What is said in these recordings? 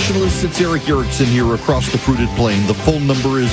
nationalists, it's Eric Erickson here across the fruited plain. The phone number is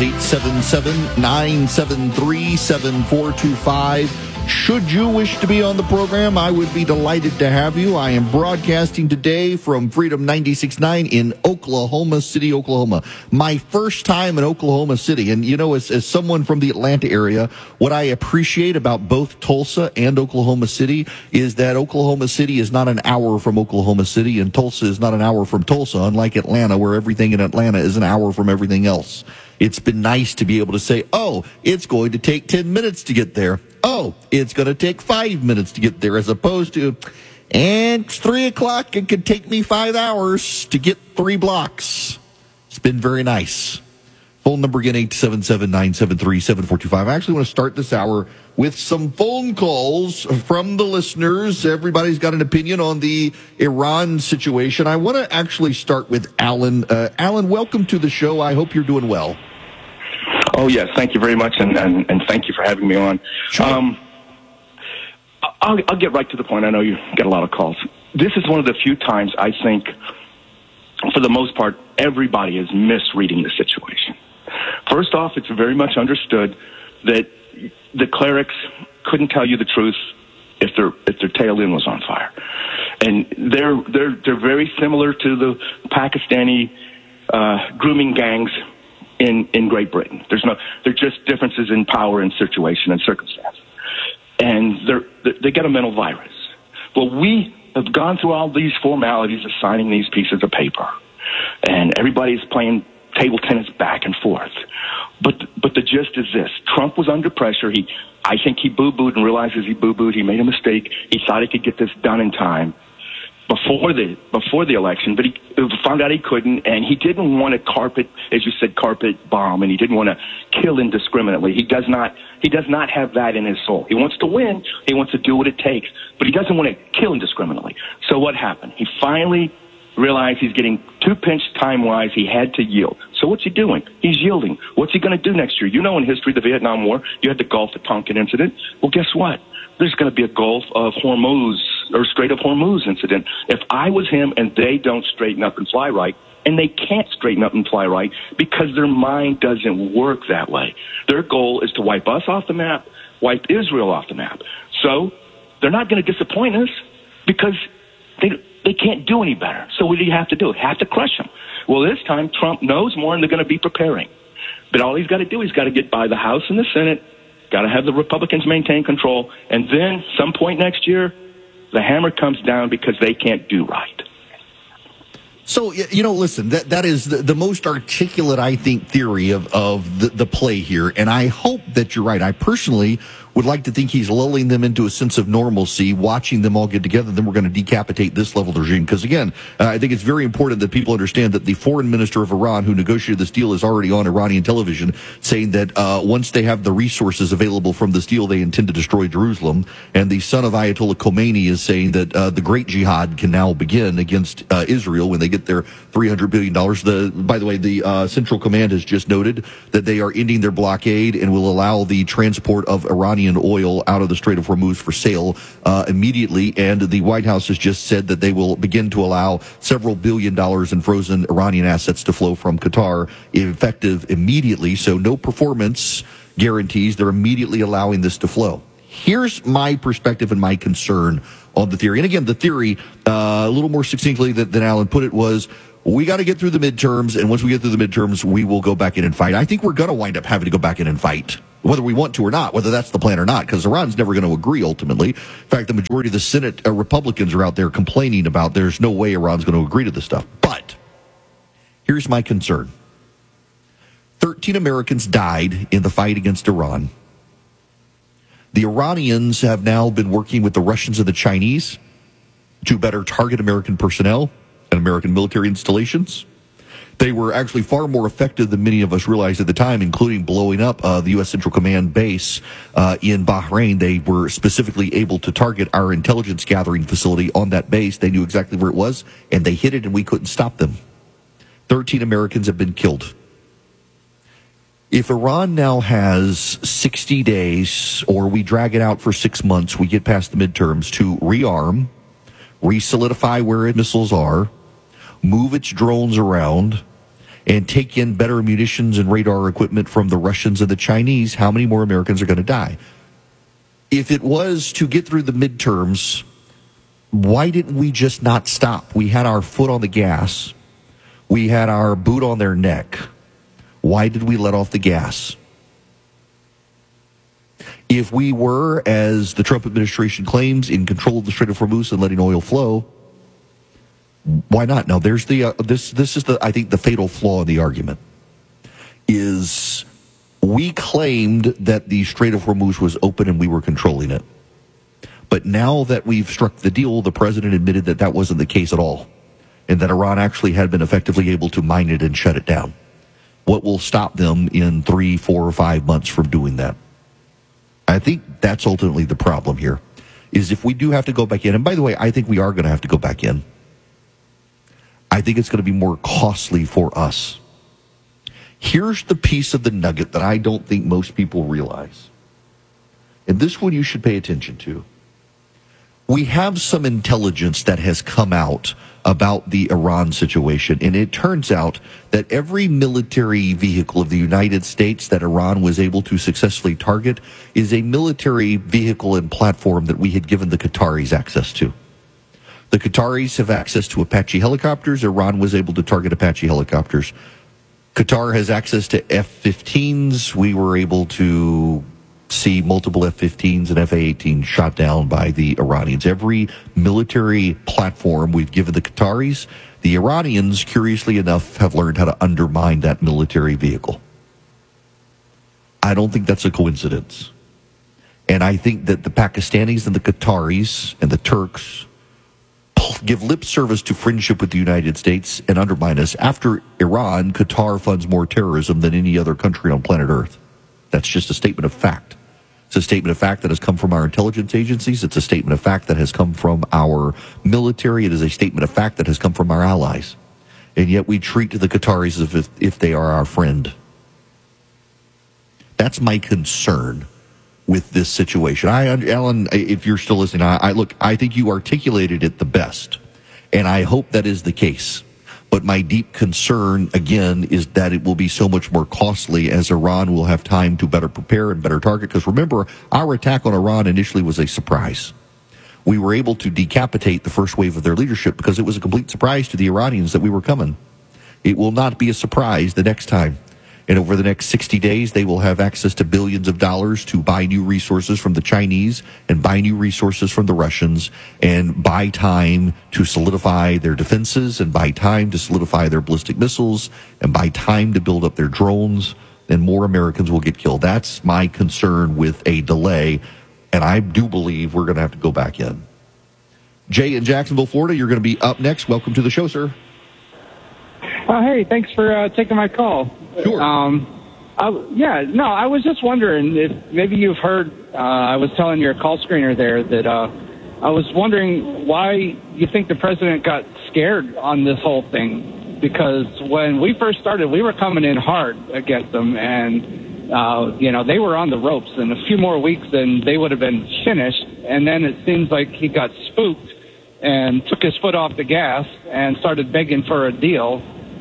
877-973-7425. Should you wish to be on the program, I would be delighted to have you. I am broadcasting today from Freedom 96.9 in Oklahoma City, Oklahoma. My first time in Oklahoma City. And, you know, as someone from the Atlanta area, what I appreciate about both Tulsa and Oklahoma City is that Oklahoma City is not an hour from Oklahoma City, and Tulsa is not an hour from Tulsa, unlike Atlanta, where everything in Atlanta is an hour from everything else. It's been nice to be able to say, oh, it's going to take 10 minutes to get there. Oh, it's going to take 5 minutes to get there, as opposed to, and it's 3 o'clock, it could take me 5 hours to get 3 blocks. It's been very nice. Phone number again, 877-973-7425. I actually want to start this hour with some phone calls from the listeners. Everybody's got an opinion on the Iran situation. I want to actually start with Alan. Alan, welcome to the show. I hope you're doing well. Oh, yes. Thank you very much, and thank you for having me on. Sure. I'll get right to the point. I know you get a lot of calls. This is one of the few times I think, for the most part, everybody is misreading the situation. First off, it's very much understood that the clerics couldn't tell you the truth if their tail end was on fire, and they're very similar to the Pakistani grooming gangs in Great Britain. They're just differences in power and situation and circumstance, and they get a mental virus. Well, we have gone through all these formalities of signing these pieces of paper, and everybody's playing table tennis back and forth. But the gist is this: Trump was under pressure. I think he boo-booed and realizes he boo-booed. He made a mistake. He thought he could get this done in time before the election, but he found out he couldn't, and he didn't want to carpet bomb, and he didn't want to kill indiscriminately. He does not have that in his soul. He wants to win. He wants to do what it takes, but he doesn't want to kill indiscriminately. So what happened? He finally realized he's getting too pinched time-wise. He had to yield. So what's he doing? He's yielding. What's he going to do next year? You know, in history, the Vietnam War, you had the Gulf of Tonkin incident. Well, guess what? There's going to be a Gulf of Hormuz or Strait of Hormuz incident. If I was him and they don't straighten up and fly right, and they can't straighten up and fly right because their mind doesn't work that way. Their goal is to wipe us off the map, wipe Israel off the map. So they're not going to disappoint us because they can't do any better. So what do you have to do? Have to crush them. Well, this time Trump knows more, and they're going to be preparing. But all he's got to do, he's got to get by the House and the Senate, got to have the Republicans maintain control, and then some point next year, the hammer comes down because they can't do right. So, you know, listen, that is the most articulate, I think, theory of the play here, and I hope that you're right. I personally would like to think he's lulling them into a sense of normalcy, watching them all get together, then we're going to decapitate this level of regime. Because, again, I think it's very important that people understand that the foreign minister of Iran who negotiated this deal is already on Iranian television saying that once they have the resources available from this deal, they intend to destroy Jerusalem. And the son of Ayatollah Khomeini is saying that the great jihad can now begin against Israel when they get their $300 billion. By the way, the Central Command has just noted that they are ending their blockade and will allow the transport of Iranian oil out of the Strait of Hormuz for sale immediately. And the White House has just said that they will begin to allow several $1 billion in frozen Iranian assets to flow from Qatar, effective immediately. So no performance guarantees. They're immediately allowing this to flow. Here's my perspective and my concern on the theory. And again, the theory, a little more succinctly than Alan put it, was we got to get through the midterms, and once we get through the midterms, we will go back in and fight. I think we're going to wind up having to go back in and fight, whether we want to or not, whether that's the plan or not, because Iran's never going to agree ultimately. In fact, the majority of the Senate Republicans are out there complaining about there's no way Iran's going to agree to this stuff. But here's my concern. 13 Americans died in the fight against Iran. The Iranians have now been working with the Russians and the Chinese to better target American personnel and American military installations. They were actually far more effective than many of us realized at the time, including blowing up the U.S. Central Command base in Bahrain. They were specifically able to target our intelligence gathering facility on that base. They knew exactly where it was, and they hit it, and we couldn't stop them. 13 Americans have been killed. If Iran now has 60 days, or we drag it out for 6 months, we get past the midterms, to rearm, re-solidify where its missiles are, move its drones around, and take in better munitions and radar equipment from the Russians and the Chinese, how many more Americans are going to die? If it was to get through the midterms, why didn't we just not stop? We had our foot on the gas. We had our boot on their neck. Why did we let off the gas? If we were, as the Trump administration claims, in control of the Strait of Hormuz and letting oil flow, why not? Now, there's the this is the I think the fatal flaw in the argument is we claimed that the Strait of Hormuz was open and we were controlling it. But now that we've struck the deal, the president admitted that that wasn't the case at all, and that Iran actually had been effectively able to mine it and shut it down. What will stop them in 3, 4, or 5 months from doing that? I think that's ultimately the problem here, is if we do have to go back in, and by the way, I think we are going to have to go back in. I think it's going to be more costly for us. Here's the piece of the nugget that I don't think most people realize. And this one you should pay attention to. We have some intelligence that has come out about the Iran situation, and it turns out that every military vehicle of the United States that Iran was able to successfully target is a military vehicle and platform that we had given the Qataris access to. The Qataris have access to Apache helicopters. Iran was able to target Apache helicopters. Qatar has access to F-15s. We were able to see multiple F-15s and F-A-18 shot down by the Iranians. Every military platform we've given the Qataris, the Iranians, curiously enough, have learned how to undermine that military vehicle. I don't think that's a coincidence. And I think that the Pakistanis and the Qataris and the Turks give lip service to friendship with the United States and undermine us. After Iran, Qatar funds more terrorism than any other country on planet Earth. That's just a statement of fact. It's a statement of fact that has come from our intelligence agencies. It's a statement of fact that has come from our military. It is a statement of fact that has come from our allies. And yet we treat the Qataris as if they are our friend. That's my concern with this situation. Alan, if you're still listening, I think you articulated it the best, and I hope that is the case. But my deep concern, again, is that it will be so much more costly as Iran will have time to better prepare and better target. Because remember, our attack on Iran initially was a surprise. We were able to decapitate the first wave of their leadership because it was a complete surprise to the Iranians that we were coming. It will not be a surprise the next time. And over the next 60 days, they will have access to billions of dollars to buy new resources from the Chinese and buy new resources from the Russians and buy time to solidify their defenses and buy time to solidify their ballistic missiles and buy time to build up their drones, and more Americans will get killed. That's my concern with a delay, and I do believe we're going to have to go back in. Jay in Jacksonville, Florida, you're going to be up next. Welcome to the show, sir. Hey, thanks for taking my call. Sure. I was just wondering if maybe you've heard, I was telling your call screener there that I was wondering why you think the president got scared on this whole thing. Because when we first started, we were coming in hard against them, and, they were on the ropes. In a few more weeks, and they would have been finished. And then it seems like he got spooked and took his foot off the gas and started begging for a deal.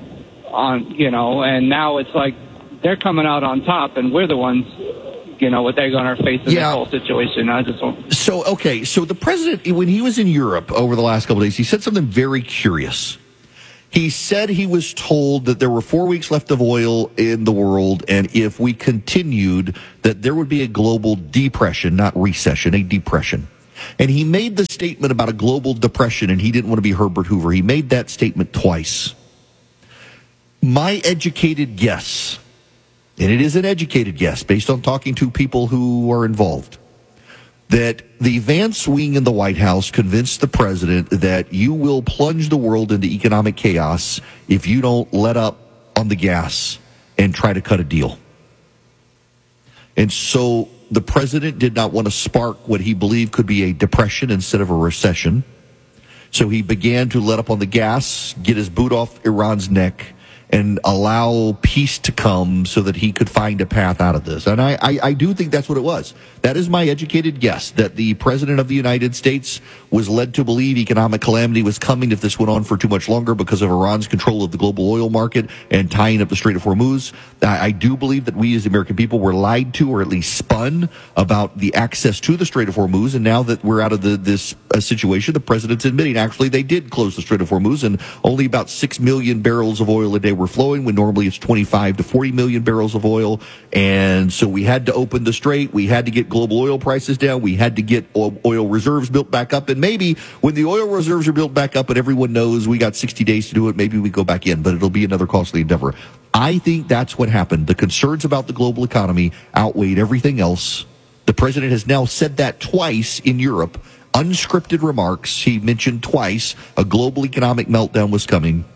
And now it's like they're coming out on top, and we're the ones, with egg on our face in this whole situation. So the president, when he was in Europe over the last couple of days, he said something very curious. He said he was told that there were 4 weeks left of oil in the world, and if we continued, that there would be a global depression, not recession, a depression. And he made the statement about a global depression, and he didn't want to be Herbert Hoover. He made that statement twice. My educated guess, and it is an educated guess based on talking to people who are involved, that the Vance wing in the White House convinced the president that you will plunge the world into economic chaos if you don't let up on the gas and try to cut a deal. And so the president did not want to spark what he believed could be a depression instead of a recession. So he began to let up on the gas, get his boot off Iran's neck, and allow peace to come so that he could find a path out of this. And I do think that's what it was. That is my educated guess, that the president of the United States was led to believe economic calamity was coming if this went on for too much longer because of Iran's control of the global oil market and tying up the Strait of Hormuz. I do believe that we as the American people were lied to, or at least spun, about the access to the Strait of Hormuz. And now that we're out of this situation, the president's admitting actually they did close the Strait of Hormuz, and only about 6 million barrels of oil a day were flowing when normally it's 25 to 40 million barrels of oil. And so we had to open the strait. We had to get global oil prices down. We had to get oil reserves built back up. And maybe when the oil reserves are built back up and everyone knows we got 60 days to do it, maybe we go back in, but it'll be another costly endeavor. I think that's what happened. The concerns about the global economy outweighed everything else. The president has now said that twice in Europe. Unscripted remarks. He mentioned twice a global economic meltdown was coming.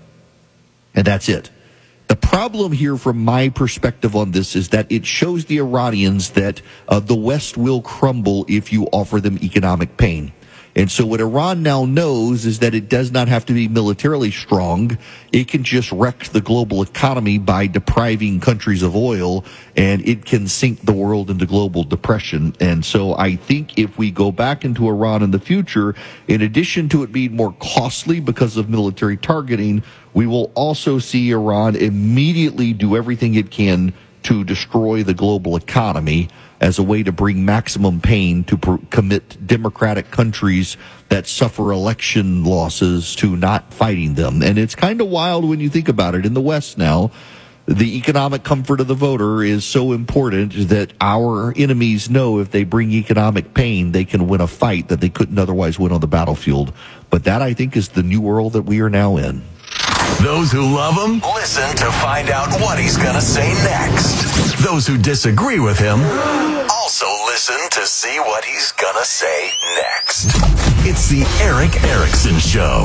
And that's it. The problem here from my perspective on this is that it shows the Iranians that the West will crumble if you offer them economic pain. And so what Iran now knows is that it does not have to be militarily strong. It can just wreck the global economy by depriving countries of oil, and it can sink the world into global depression. And so I think if we go back into Iran in the future, in addition to it being more costly because of military targeting, we will also see Iran immediately do everything it can to destroy the global economy as a way to bring maximum pain to commit democratic countries that suffer election losses to not fighting them. And it's kind of wild when you think about it. In the West now, the economic comfort of the voter is so important that our enemies know if they bring economic pain, they can win a fight that they couldn't otherwise win on the battlefield. But that, I think, is the new world that we are now in. Those who love him, listen to find out what he's going to say next. Those who disagree with him, also listen to see what he's going to say next. It's the Erick Erickson Show.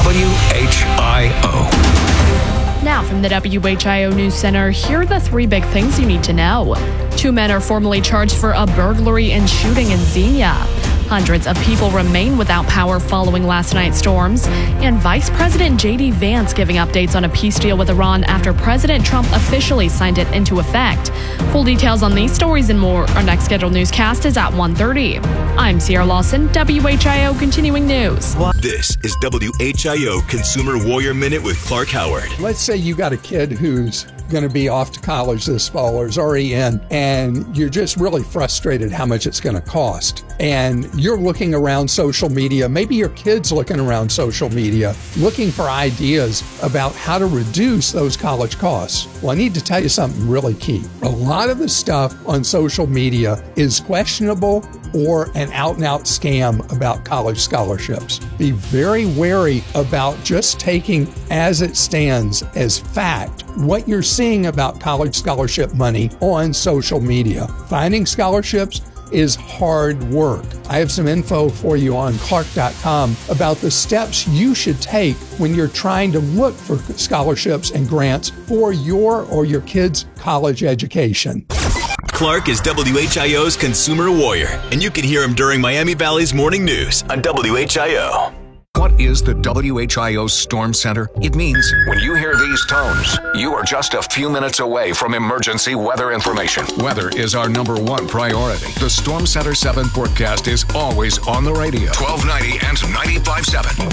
WHIO. Now from the WHIO News Center, here are the 3 big things you need to know. 2 men are formally charged for a burglary and shooting in Xenia. Hundreds of people remain without power following last night's storms. And Vice President J.D. Vance giving updates on a peace deal with Iran after President Trump officially signed it into effect. Full details on these stories and more. Our next scheduled newscast is at 1:30. I'm Sierra Lawson, WHIO Continuing News. This is WHIO Consumer Warrior Minute with Clark Howard. Let's say you got a kid who's going to be off to college this fall or is already in, and you're just really frustrated how much it's going to cost. And you're looking around social media, maybe your kid's looking around social media, looking for ideas about how to reduce those college costs. Well, I need to tell you something really key. A lot of the stuff on social media is questionable or an out-and-out scam about college scholarships. Be very wary about just taking as it stands as fact what you're seeing about college scholarship money on social media. Finding scholarships is hard work. I have some info for you on Clark.com about the steps you should take when you're trying to look for scholarships and grants for your or your kids' college education. Clark is WHIO's Consumer Warrior, and you can hear him during Miami Valley's Morning News on WHIO. What is the WHIO Storm Center? It means when you hear these tones, you are just a few minutes away from emergency weather information. Weather is our #1 priority. The Storm Center 7 forecast is always on the radio. 1290 and 95.7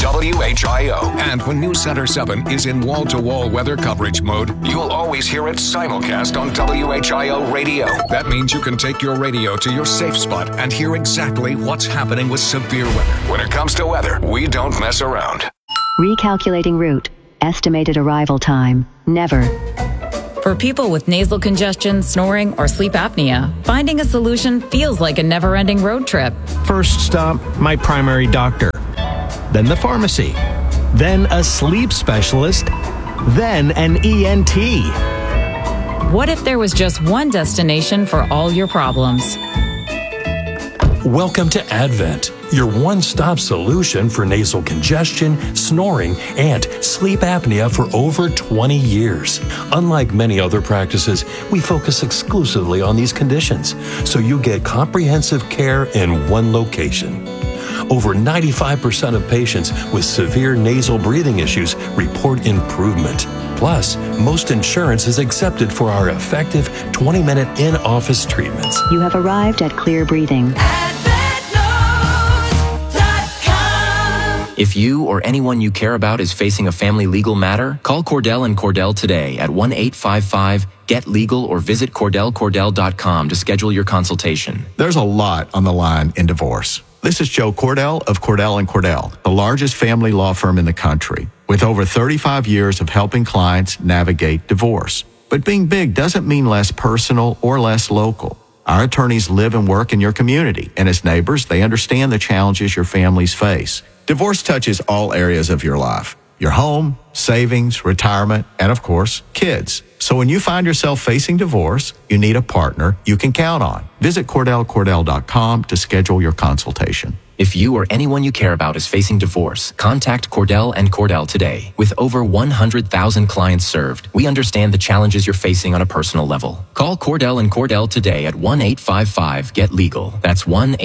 WHIO. And when News Center 7 is in wall-to-wall weather coverage mode, you'll always hear it simulcast on WHIO radio. That means you can take your radio to your safe spot and hear exactly what's happening with severe weather. When it comes to weather, we don't mess around. Recalculating route. Estimated arrival time. Never. For people with nasal congestion, snoring, or sleep apnea, finding a solution feels like a never-ending road trip. First stop, my primary doctor. Then the pharmacy. Then a sleep specialist. Then an ENT. What if there was just one destination for all your problems? Welcome to Advent, your one-stop solution for nasal congestion, snoring, and sleep apnea for over 20 years. Unlike many other practices, we focus exclusively on these conditions, so you get comprehensive care in one location. Over 95% of patients with severe nasal breathing issues report improvement. Plus, most insurance is accepted for our effective 20-minute in-office treatments. You have arrived at Clear Breathing. If you or anyone you care about is facing a family legal matter, call Cordell and Cordell today at 1-855-GET-LEGAL or visit CordellCordell.com to schedule your consultation. There's a lot on the line in divorce. This is Joe Cordell of Cordell & Cordell, the largest family law firm in the country, with over 35 years of helping clients navigate divorce. But being big doesn't mean less personal or less local. Our attorneys live and work in your community, and as neighbors, they understand the challenges your families face. Divorce touches all areas of your life: your home, savings, retirement, and of course, kids. So when you find yourself facing divorce, you need a partner you can count on. Visit CordellCordell.com to schedule your consultation. If you or anyone you care about is facing divorce, contact Cordell and Cordell today. With over 100,000 clients served, we understand the challenges you're facing on a personal level. Call Cordell and Cordell today at 1-855-GET-LEGAL. That's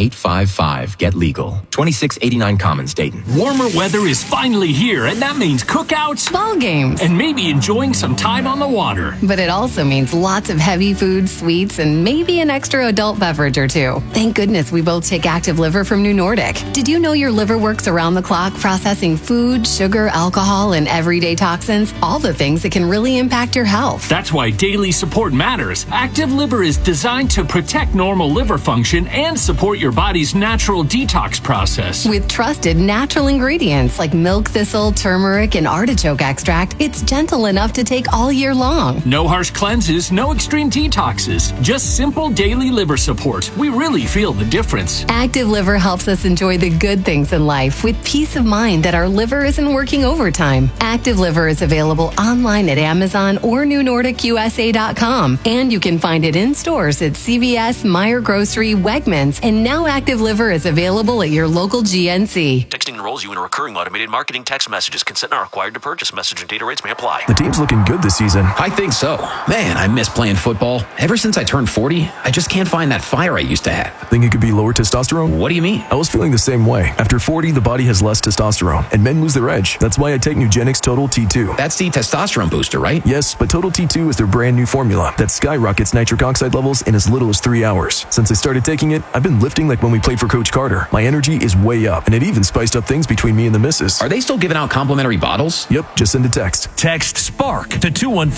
1-855-GET-LEGAL. 2689 Commons, Dayton. Warmer weather is finally here, and that means cookouts, ball games, and maybe enjoying some time on the water. But it also means lots of heavy food, sweets, and maybe an extra adult beverage or two. Thank goodness we both take Active Liver from New Nordic. Did you know your liver works around the clock processing food, sugar, alcohol, and everyday toxins? All the things that can really impact your health. That's why daily support matters. Active Liver is designed to protect normal liver function and support your body's natural detox process. With trusted natural ingredients like milk thistle, turmeric, and artichoke extract, it's gentle enough to take all year long. No harsh cleanses, no extreme detoxes, just simple daily liver support. We really feel the difference. Active Liver helps us enjoy the good things in life with peace of mind that our liver isn't working overtime. Active Liver is available online at Amazon or NewNordicUSA.com, and you can find it in stores at CVS, Meijer Grocery, Wegmans, and now Active Liver is available at your local GNC. Texting enrolls you in a recurring automated marketing text messages. Consent not required to purchase. Message and data rates may apply. The team's looking good this season. I think so. Man, I miss playing football. Ever since I turned 40, I just can't find that fire I used to have. Think it could be lower testosterone? What do you mean? I was feeling the same way. After 40, the body has less testosterone, and men lose their edge. That's why I take Nugenix Total T2. That's the testosterone booster, right? Yes, but Total T2 is their brand new formula that skyrockets nitric oxide levels in as little as 3 hours. Since I started taking it, I've been lifting like when we played for Coach Carter. My energy is way up, and it even spiced up things between me and the missus. Are they still giving out complimentary bottles? Yep, just send a text. Text SPARK to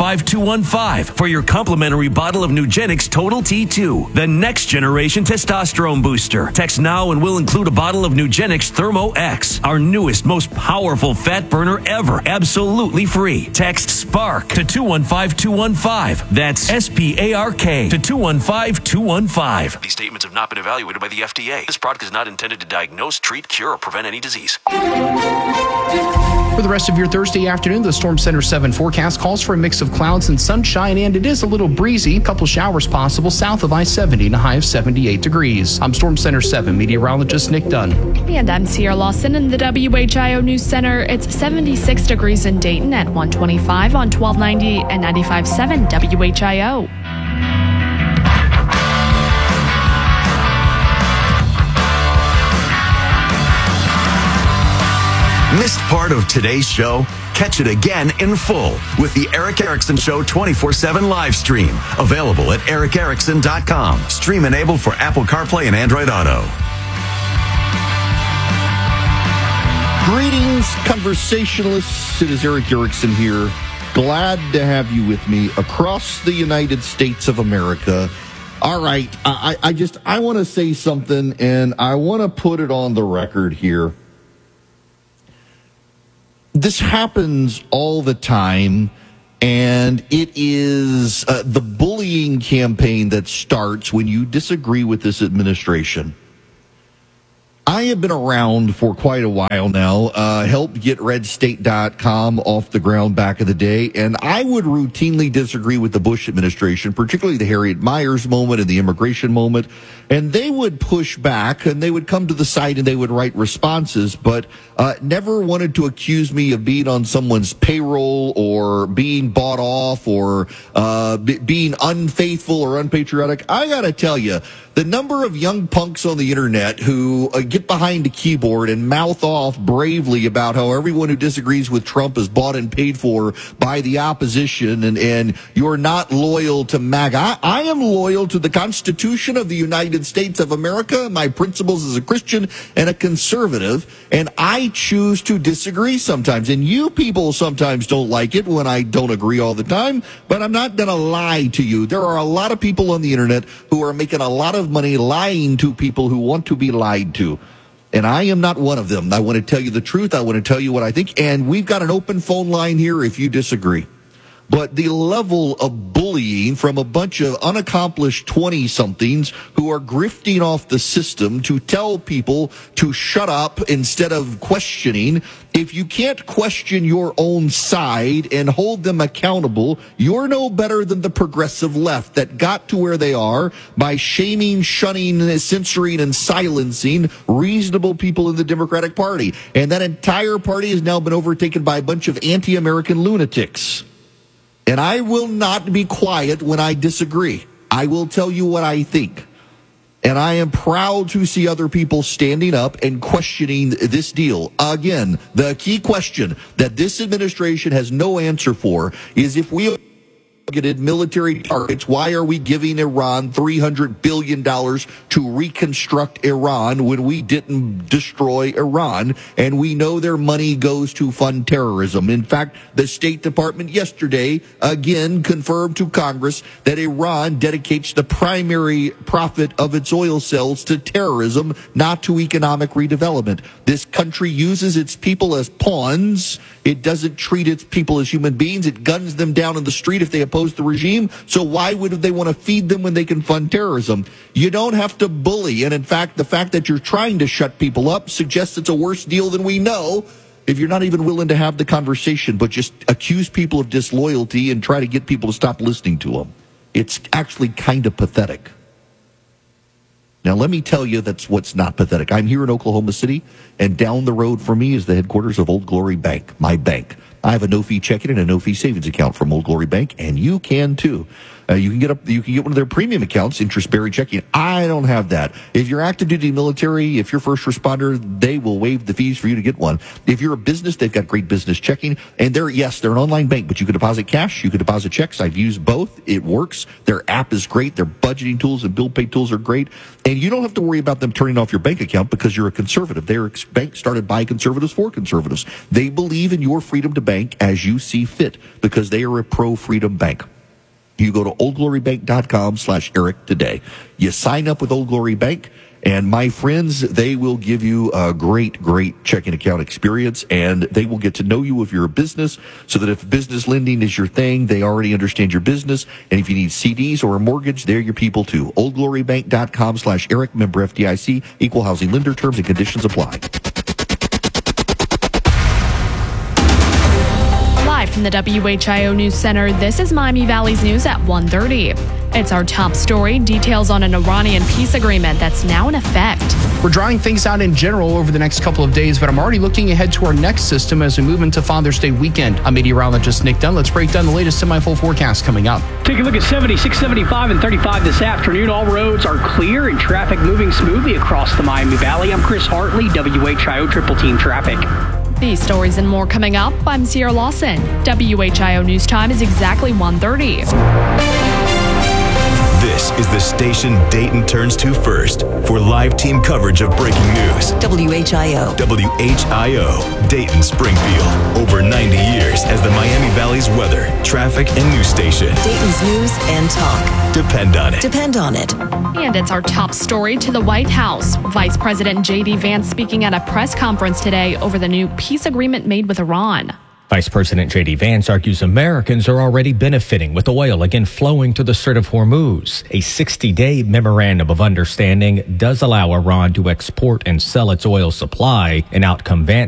215-215 for your complimentary bottle of Nugenix Total T2, the next generation testosterone booster. Text now and we'll include a bottle of Nugenix Thermo X, our newest, most powerful fat burner ever, absolutely free. Text SPARK to 215-215. That's SPARK to 215-215. These statements have not been evaluated by the FDA. This product is not intended to diagnose, treat, cure, or prevent any disease. For the rest of your Thursday afternoon, the Storm Center 7 forecast calls for a mix of clouds and sunshine, and it is a little breezy. A couple showers possible south of I-70 and a high of 78 degrees. I'm Storm Center 7 meteorologist Nick Dunn. And I'm Sierra Lawson in the WHIO News Center. It's 76 degrees in Dayton at 125 on 1290 and 95.7 WHIO. Missed part of today's show? Catch it again in full with the Eric Erickson Show 24/7 live stream. Available at ericerickson.com. Stream enabled for Apple CarPlay and Android Auto. Greetings, conversationalists. It is Eric Erickson here. Glad to have you with me across the United States of America. All right, I want to say something, and I want to put it on the record here. This happens all the time, and it is the bullying campaign that starts when you disagree with this administration. I have been around for quite a while now, helped get RedState.com off the ground back in the day, and I would routinely disagree with the Bush administration, particularly the Harriet Miers moment and the immigration moment, and they would push back, and they would come to the site, and they would write responses, but never wanted to accuse me of being on someone's payroll or being bought off or being unfaithful or unpatriotic. I gotta tell you, the number of young punks on the internet who get get behind a keyboard and mouth off bravely about how everyone who disagrees with Trump is bought and paid for by the opposition, and you're not loyal to MAGA. I am loyal to the Constitution of the United States of America, my principles as a Christian and a conservative, and I choose to disagree sometimes. And you people sometimes don't like it when I don't agree all the time, but I'm not going to lie to you. There are a lot of people on the internet who are making a lot of money lying to people who want to be lied to. And I am not one of them. I want to tell you the truth. I want to tell you what I think. And we've got an open phone line here if you disagree. But the level of bullying from a bunch of unaccomplished 20-somethings who are grifting off the system to tell people to shut up instead of questioning, if you can't question your own side and hold them accountable, you're no better than the progressive left that got to where they are by shaming, shunning, censoring, and silencing reasonable people in the Democratic Party. And that entire party has now been overtaken by a bunch of anti-American lunatics. And I will not be quiet when I disagree. I will tell you what I think. And I am proud to see other people standing up and questioning this deal. Again, the key question that this administration has no answer for is, if we targeted military targets, why are we giving Iran $300 billion to reconstruct Iran when we didn't destroy Iran? And we know their money goes to fund terrorism. In fact, the State Department yesterday again confirmed to Congress that Iran dedicates the primary profit of its oil sales to terrorism, not to economic redevelopment. This country uses its people as pawns. It doesn't treat its people as human beings. It guns them down in the street if they oppose the regime. So why would they want to feed them when they can fund terrorism? You don't have to bully. And in fact, the fact that you're trying to shut people up suggests it's a worse deal than we know, if you're not even willing to have the conversation, but just accuse people of disloyalty and try to get people to stop listening to them. It's actually kind of pathetic. Now, let me tell you that's what's not pathetic. I'm here in Oklahoma City, and down the road from me is the headquarters of Old Glory Bank, my bank. I have a no-fee checking and a no-fee savings account from Old Glory Bank, and you can too. You can get one of their premium accounts, interest-bearing checking. I don't have that. If you're active duty military, if you're first responder, they will waive the fees for you to get one. If you're a business, they've got great business checking. And they're an online bank, but you can deposit cash, you can deposit checks. I've used both. It works. Their app is great. Their budgeting tools and bill pay tools are great. And you don't have to worry about them turning off your bank account because you're a conservative. They're a bank started by conservatives for conservatives. They believe in your freedom to bank as you see fit because they are a pro-freedom bank. You go to oldglorybank.com/Eric today. You sign up with Old Glory Bank, and my friends, they will give you a great, great checking account experience, and they will get to know you if you're a business, so that if business lending is your thing, they already understand your business. And if you need CDs or a mortgage, they're your people too. oldglorybank.com/Eric, member FDIC, equal housing lender, terms and conditions apply. Live from the WHIO News Center, this is Miami Valley's News at 1:30. It's our top story, details on an Iranian peace agreement that's now in effect. We're drawing things out in general over the next couple of days, but I'm already looking ahead to our next system as we move into Father's Day weekend. I'm meteorologist Nick Dunn. Let's break down the latest semi-full forecast coming up. Take a look at 76, 75, and 35 this afternoon. All roads are clear and traffic moving smoothly across the Miami Valley. I'm Chris Hartley, WHIO Triple Team Traffic. These stories and more coming up. I'm Sierra Lawson. WHIO News Time is exactly 1:30. This is the station Dayton turns to first for live team coverage of breaking news. WHIO. WHIO, Dayton, Springfield. Over 90 years as the Miami Valley's weather, traffic, and news station. Dayton's news and talk. Depend on it. Depend on it. And it's our top story to the White House. Vice President J.D. Vance speaking at a press conference today over the new peace agreement made with Iran. Vice President J.D. Vance argues Americans are already benefiting with oil again flowing through the Strait of Hormuz. A 60-day memorandum of understanding does allow Iran to export and sell its oil supply, an outcome Vance